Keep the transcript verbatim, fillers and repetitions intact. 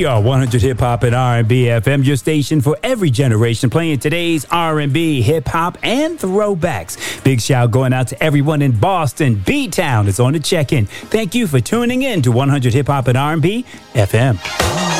We are one hundred Hip Hop and R and B F M, your station for every generation, playing today's R and B, hip hop, and throwbacks. Big shout going out to everyone in Boston. B-Town is on the check-in. Thank you for tuning in to one hundred Hip Hop and R and B F M.